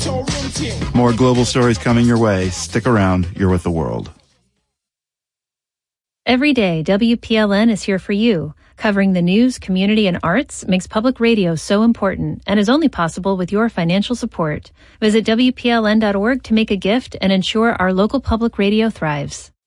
More global stories coming your way. Stick around. You're with the world. Every day, WPLN is here for you. Covering the news, community, and arts makes public radio so important and is only possible with your financial support. Visit WPLN.org to make a gift and ensure our local public radio thrives.